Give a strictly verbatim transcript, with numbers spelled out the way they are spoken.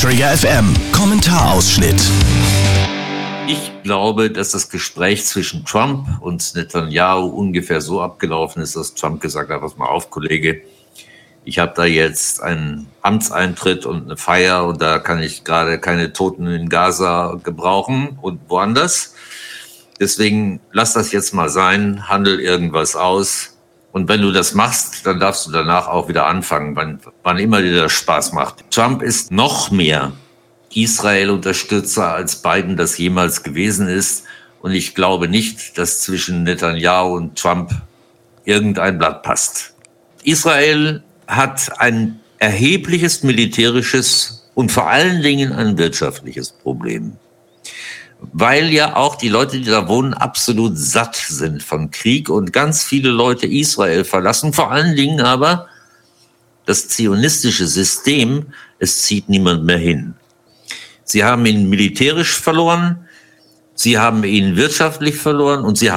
Trigger F M Kommentarausschnitt. Ich glaube, dass das Gespräch zwischen Trump und Netanyahu ungefähr so abgelaufen ist, dass Trump gesagt hat, pass mal auf, Kollege, ich habe da jetzt einen Amtseintritt und eine Feier und da kann ich gerade keine Toten in Gaza gebrauchen und woanders. Deswegen lass das jetzt mal sein, handel irgendwas aus. Und wenn du das machst, dann darfst du danach auch wieder anfangen, wann, wann immer dir das Spaß macht. Trump ist noch mehr Israel-Unterstützer, als Biden das jemals gewesen ist. Und ich glaube nicht, dass zwischen Netanyahu und Trump irgendein Blatt passt. Israel hat ein erhebliches militärisches und vor allen Dingen ein wirtschaftliches Problem. Weil ja auch die Leute, die da wohnen, absolut satt sind von Krieg und ganz viele Leute Israel verlassen. Vor allen Dingen aber das zionistische System, es zieht niemand mehr hin. Sie haben ihn militärisch verloren, sie haben ihn wirtschaftlich verloren und sie haben